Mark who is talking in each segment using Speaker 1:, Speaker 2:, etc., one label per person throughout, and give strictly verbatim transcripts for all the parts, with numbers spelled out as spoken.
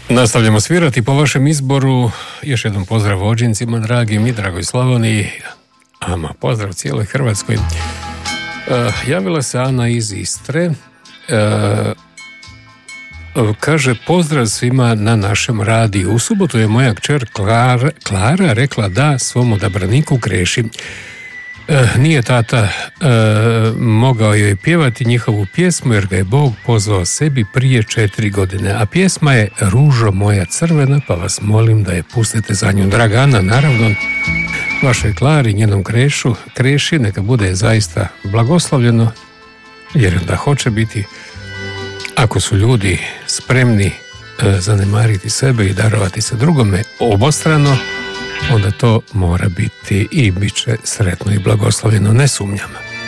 Speaker 1: Nastavljamo svirati po vašem izboru. Još jednom pozdrav vođencima, dragim i dragoj Slavoniji. Ama, pozdrav cijeloj Hrvatskoj. Uh, javila se Ana iz Istre. Uh, kaže, pozdrav svima na našem radiju. U subotu je moja kćer Klara, Klara rekla da svom odabraniku Kreši. E, nije tata e, mogao joj pjevati njihovu pjesmu jer ga je Bog pozvao sebi prije četiri godine, a pjesma je Ružo moja crvena, pa vas molim da je pustite za nju. Draga Ana, naravno, vašoj Klari, njenom krešu, kreši, neka bude zaista blagoslovljeno, jer da hoće biti, ako su ljudi spremni e, zanemariti sebe i darovati se drugome obostrano, onda to mora biti i bit će sretno i blagoslovljeno, ne sumnjam.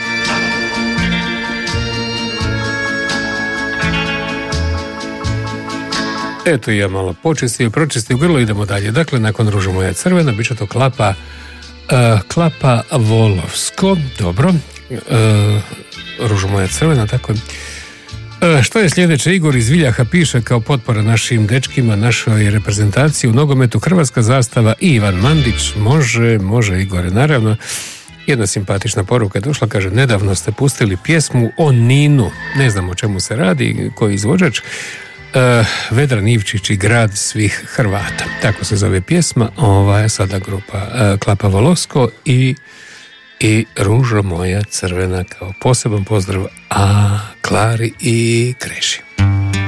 Speaker 1: Eto i ja malo počistio, pročistio grlo, idemo dalje. Dakle, nakon Ružo moja crvena, bit će to klapa, uh, klapa Volovsko, dobro, uh, Ružo moja crvena, tako je. Što je sljedeće? Igor iz Viljaha piše kao potpora našim dečkima, našoj reprezentaciji u nogometu, hrvatska zastava i Ivan Mandić. Može, može Igore, naravno. Jedna simpatična poruka je došla, kaže, nedavno ste pustili pjesmu o Ninu, ne znam o čemu se radi, koji izvođač, uh, Vedran Ivčić i grad svih Hrvata. Tako se zove pjesma, ova je sada grupa uh, Klapa Volovsko i i Ružo moja crvena kao poseban pozdrav a Klari i Kreši.